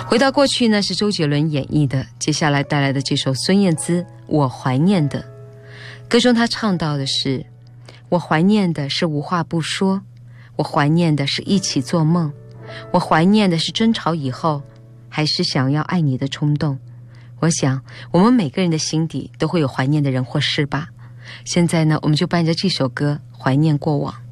回到过去呢，是周杰伦演绎的，接下来带来的这首孙燕姿《我怀念的》，歌中他唱到的是：我怀念的是无话不说，我怀念的是一起做梦，我怀念的是争吵以后还是想要爱你的冲动。我想我们每个人的心底都会有怀念的人或事吧。现在呢，我们就伴着这首歌怀念过往。